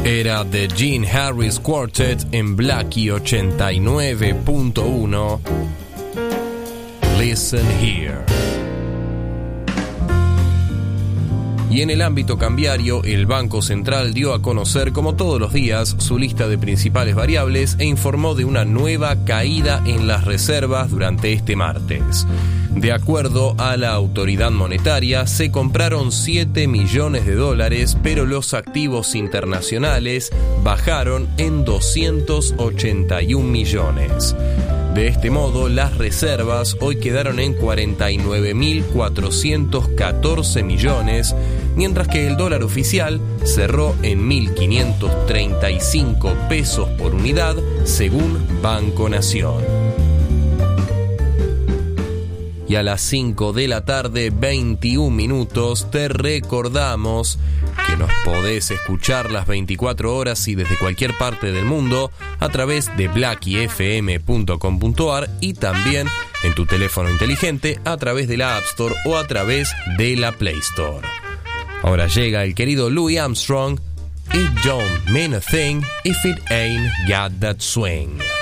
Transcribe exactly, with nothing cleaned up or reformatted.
Era The Gene Harris Quartet en Blackie ochenta y nueve punto uno. Listen here. Y en el ámbito cambiario, el Banco Central dio a conocer, como todos los días, su lista de principales variables e informó de una nueva caída en las reservas durante este martes. De acuerdo a la autoridad monetaria, se compraron siete millones de dólares, pero los activos internacionales bajaron en doscientos ochenta y un millones. De este modo, las reservas hoy quedaron en cuarenta y nueve mil cuatrocientos catorce millones, mientras que el dólar oficial cerró en mil quinientos treinta y cinco pesos por unidad, según Banco Nación. Y a las cinco de la tarde, veintiún minutos, te recordamos que nos podés escuchar las veinticuatro horas y desde cualquier parte del mundo a través de blackie f m punto com punto a r y también en tu teléfono inteligente a través de la App Store o a través de la Play Store. Ahora llega el querido Louis Armstrong. It don't mean a thing if it ain't got that swing.